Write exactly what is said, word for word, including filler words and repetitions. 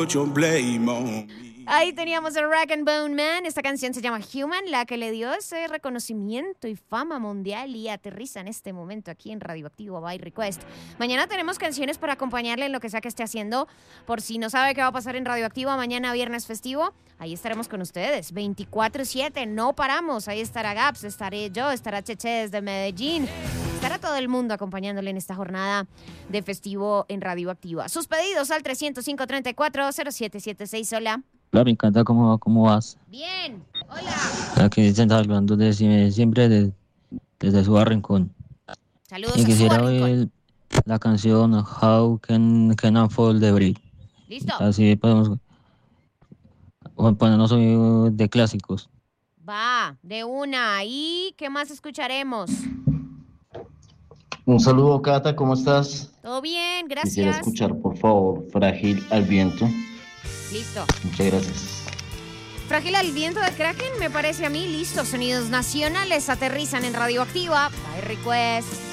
Ahí teníamos a Rag and Bone Man. Esta canción se llama Human, la que le dio ese reconocimiento y fama mundial y aterriza en este momento aquí en Radioactivo by Request. Mañana tenemos canciones para acompañarle en lo que sea que esté haciendo. Por si no sabe qué va a pasar en Radioactivo mañana viernes festivo, ahí estaremos con ustedes veinticuatro siete, no paramos. Ahí estará Gaps, estaré yo, estará Cheche desde Medellín. Estará todo el mundo acompañándole en esta jornada de festivo en Radioactiva. Sus pedidos al trescientos cinco, treinta y cuatro, cero siete siete seis. Hola. Hola, me encanta cómo, cómo vas. Bien, hola. Aquí se está hablando de siempre de, desde su rincón. Saludos y a quisiera su rincón. oír la canción How Can, can I Fall the Break. Listo. Así podemos ponernos de clásicos. Va, de una. ¿Y qué más escucharemos? Un saludo, Cata, ¿cómo estás? Todo bien, gracias. Quisiera escuchar, por favor, Frágil al Viento. Listo. Muchas gracias. Frágil al Viento de Kraken, me parece a mí. Listo, sonidos nacionales aterrizan en Radioactiva by Request.